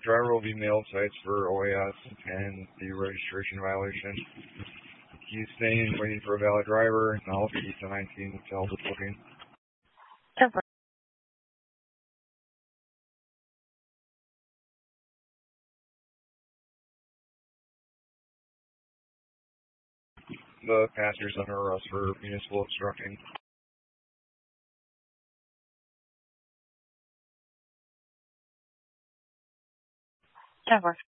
Driver will be mailed cites for OAS and the registration violation. He's staying waiting for a valid driver, and I'll be to 19 to help with booking. Over. The passenger's under arrest for municipal obstructing. Over.